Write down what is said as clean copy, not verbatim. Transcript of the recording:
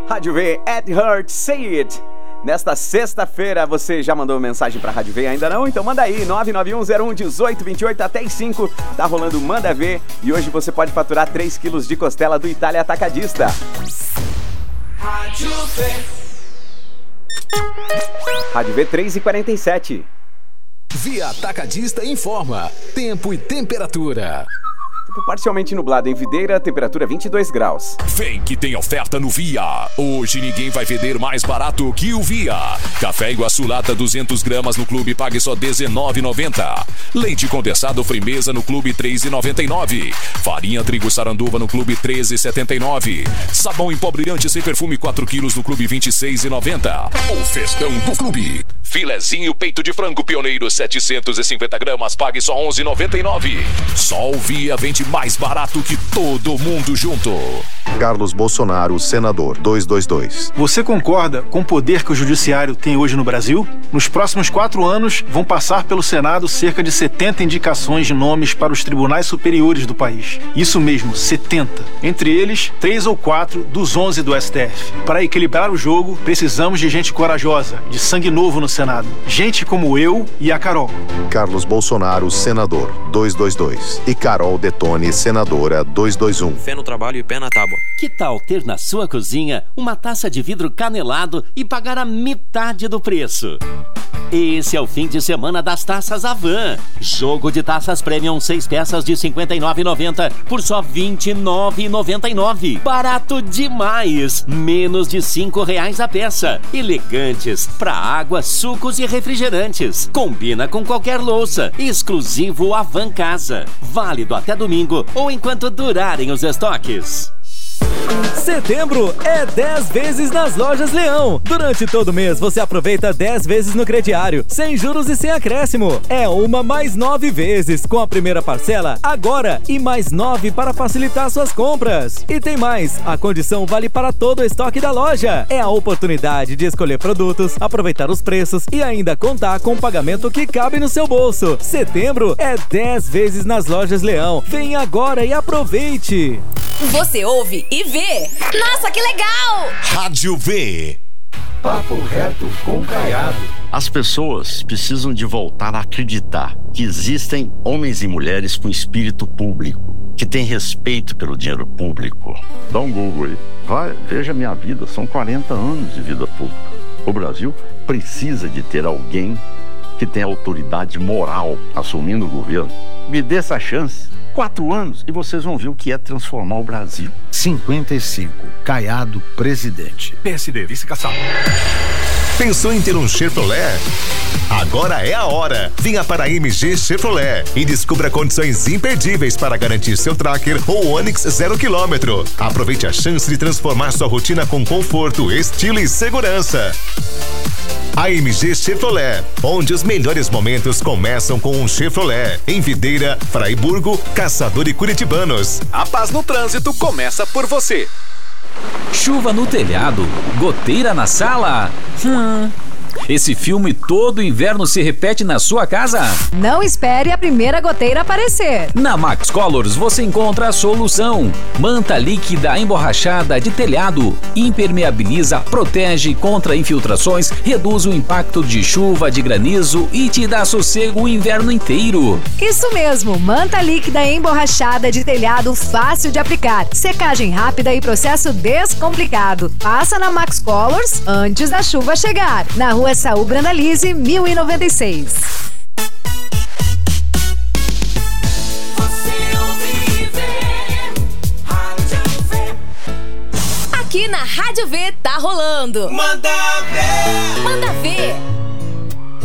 Rádio V, It Hurts, Say It. Nesta sexta-feira, você já mandou mensagem pra Rádio V? Ainda não? Então manda aí, 991011828 até as 5. Tá rolando Manda Ver e hoje você pode faturar 3 quilos de costela do Itália Atacadista. Rádio V. Rádio V 3h47. Via Atacadista informa tempo e temperatura. Parcialmente nublado em Videira, temperatura 22 graus. Vem que tem oferta no Via. Hoje ninguém vai vender mais barato que o Via. Café Iguaçu lata 200 gramas no clube pague só R$19,90. Leite condensado Frimeza no clube R$3,99. Farinha trigo Saranduva no clube R$13,79. Sabão em pó brilhante sem perfume 4 quilos no clube R$26,90. O festão do clube. Filezinho peito de frango pioneiro 750 gramas pague só R$11,99. Só o Via vende mais barato que todo mundo junto. Carlos Bolsonaro, senador, 222. Você concorda com o poder que o judiciário tem hoje no Brasil? Nos próximos 4 anos, vão passar pelo Senado cerca de 70 indicações de nomes para os tribunais superiores do país. Isso mesmo, 70. Entre eles, 3 ou 4 dos 11 do STF. Para equilibrar o jogo, precisamos de gente corajosa, de sangue novo no Senado. Gente como eu e a Carol. Carlos Bolsonaro, senador, 222. E Carol Detone, senadora, 221. Fé no trabalho e pé na tábua. Que tal ter na sua cozinha uma taça de vidro canelado e pagar a metade do preço? Esse é o fim de semana das taças Avan. Jogo de taças Premium 6 peças de R$ 59,90 por só R$ 29,99. Barato demais! Menos de R$ 5,00 a peça. Elegantes para água, sucos e refrigerantes. Combina com qualquer louça. Exclusivo Avan Casa. Válido até domingo ou enquanto durarem os estoques. Setembro é 10 vezes nas Lojas Leão. Durante todo mês você aproveita 10 vezes no crediário, sem juros e sem acréscimo. É uma mais 9 vezes com a primeira parcela agora e mais 9 para facilitar suas compras. E tem mais, a condição vale para todo o estoque da loja. É a oportunidade de escolher produtos, aproveitar os preços e ainda contar com um pagamento que cabe no seu bolso. Setembro é 10 vezes nas Lojas Leão. Vem agora e aproveite. Você ouve e vê. Nossa, que legal! Rádio V. Papo reto com Caiado. As pessoas precisam de voltar a acreditar que existem homens e mulheres com espírito público, que têm respeito pelo dinheiro público. Dá um Google aí. Vai, veja minha vida, são 40 anos de vida pública. O Brasil precisa de ter alguém que tenha autoridade moral assumindo o governo. Me dê essa chance. 4 anos e vocês vão ver o que é transformar o Brasil. 55. Caiado, presidente. PSD, vice-caçado. Pensou em ter um Chevrolet? Agora é a hora! Venha para a MG Chevrolet e descubra condições imperdíveis para garantir seu Tracker ou Onix 0 km. Aproveite a chance de transformar sua rotina com conforto, estilo e segurança. A MG Chevrolet, onde os melhores momentos começam com um Chevrolet. Em Videira, Fraiburgo, Caçador e Curitibanos. A paz no trânsito começa por você. Chuva no telhado, goteira na sala. Esse filme todo inverno se repete na sua casa? Não espere a primeira goteira aparecer. Na Max Colors você encontra a solução. Manta líquida emborrachada de telhado. Impermeabiliza, protege contra infiltrações, reduz o impacto de chuva, de granizo e te dá sossego o inverno inteiro. Isso mesmo, manta líquida emborrachada de telhado fácil de aplicar. Secagem rápida e processo descomplicado. Passa na Max Colors antes da chuva chegar. Na Rua Saúl Brandalize, 1096. Aqui na Rádio V tá rolando. Manda ver! Manda ver!